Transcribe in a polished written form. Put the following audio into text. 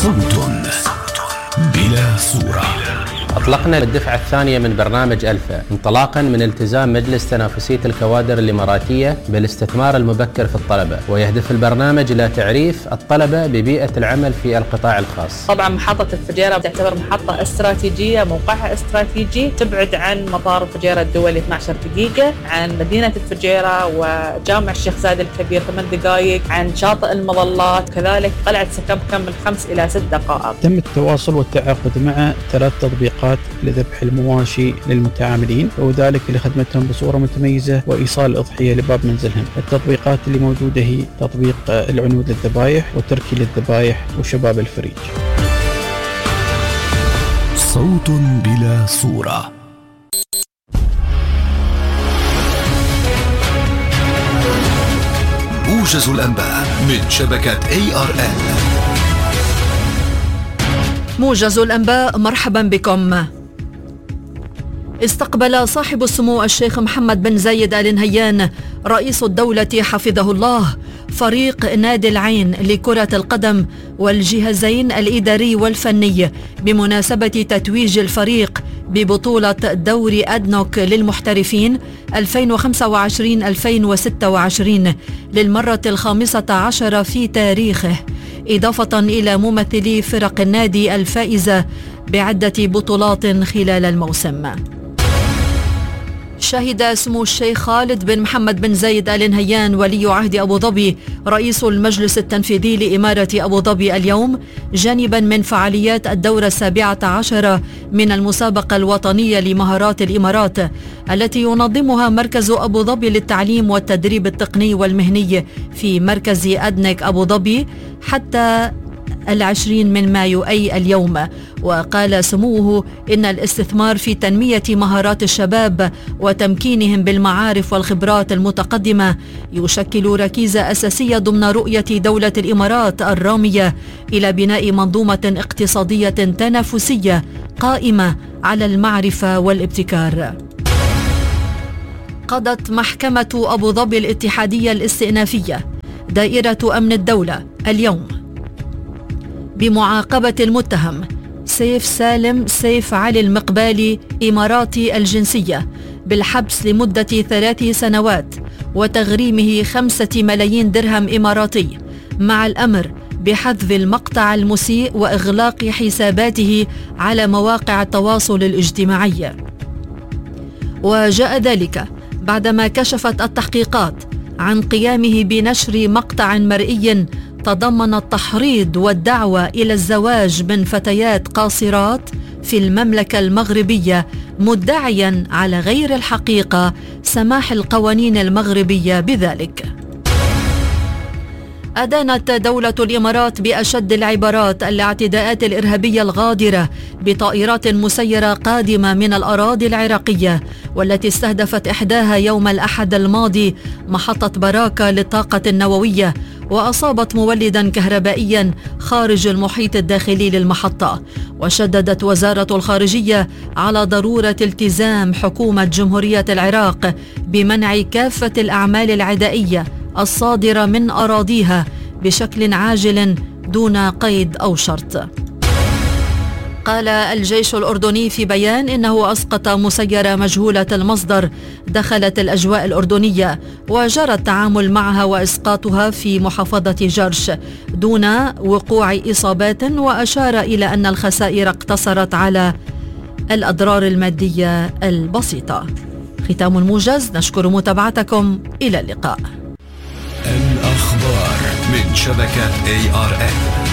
صوت بلا صورة. أطلقنا الدفعة الثانية من برنامج ألفا انطلاقا من التزام مجلس تنافسية الكوادر الإماراتية بالاستثمار المبكر في الطلبة، ويهدف البرنامج إلى تعريف الطلبة ببيئة العمل في القطاع الخاص. طبعا محطة الفجيرة تعتبر محطة استراتيجية، موقعها استراتيجي، تبعد عن مطار الفجيرة الدولي 12 دقيقة، عن مدينة الفجيرة وجامع الشيخ زايد الكبير 8 دقائق، عن شاطئ المظلات، كذلك قلعة سكبكم من 5 إلى 6 دقائق. تم التواصل والتعاقد مع 3 تطبيقات لذبح المواشي للمتعاملين، وذلك لخدمتهم بصورة متميزة وإيصال الأضحية لباب منزلهم. التطبيقات اللي موجودة هي تطبيق العنود للذبائح وتركي للذبائح وشباب الفريج. صوت بلا صورة. موجز الأنباء من شبكة ARN. موجز الأنباء، مرحبا بكم. استقبل صاحب السمو الشيخ محمد بن زايد آل نهيان رئيس الدولة حفظه الله فريق نادي العين لكرة القدم والجهازين الإداري والفني بمناسبة تتويج الفريق ببطولة دوري أدنوك للمحترفين 2025-2026 للمرة 15 في تاريخه، إضافة إلى ممثلي فرق النادي الفائزة بعدة بطولات خلال الموسم. شهد سمو الشيخ خالد بن محمد بن زايد آل نهيان ولي عهد أبو ظبي رئيس المجلس التنفيذي لإمارة أبو ظبي اليوم جانبا من فعاليات الدورة 17 من المسابقة الوطنية لمهارات الإمارات التي ينظمها مركز أبو ظبي للتعليم والتدريب التقني والمهني في مركز أدنك أبو ظبي حتى 20 من مايو أي اليوم. وقال سموه إن الاستثمار في تنمية مهارات الشباب وتمكينهم بالمعارف والخبرات المتقدمة يشكل ركيزة أساسية ضمن رؤية دولة الإمارات الرامية إلى بناء منظومة اقتصادية تنافسية قائمة على المعرفة والابتكار. قضت محكمة أبو ظبي الاتحادية الاستئنافية دائرة أمن الدولة اليوم بمعاقبة المتهم سيف سالم سيف علي المقبالي إماراتي الجنسية بالحبس لمدة 3 سنوات وتغريمه 5 ملايين درهم إماراتي، مع الأمر بحذف المقطع المسيء وإغلاق حساباته على مواقع التواصل الاجتماعي. وجاء ذلك بعدما كشفت التحقيقات عن قيامه بنشر مقطع مرئي تضمن التحريض والدعوة إلى الزواج من فتيات قاصرات في المملكة المغربية، مدعيا على غير الحقيقة سماح القوانين المغربية بذلك. أدانت دولة الإمارات بأشد العبارات الاعتداءات الإرهابية الغادرة بطائرات مسيرة قادمة من الأراضي العراقية، والتي استهدفت إحداها يوم الأحد الماضي محطة براكة للطاقة النووية وأصابت مولدا كهربائيا خارج المحيط الداخلي للمحطة. وشددت وزارة الخارجية على ضرورة التزام حكومة جمهورية العراق بمنع كافة الأعمال العدائية الصادرة من أراضيها بشكل عاجل دون قيد أو شرط. قال الجيش الأردني في بيان إنه أسقط مسيرة مجهولة المصدر دخلت الأجواء الأردنية وجرى التعامل معها وإسقاطها في محافظة جرش دون وقوع إصابات، وأشار إلى أن الخسائر اقتصرت على الأضرار المادية البسيطة. ختام الموجز، نشكر متابعتكم، إلى اللقاء. الأخبار من شبكة ARN.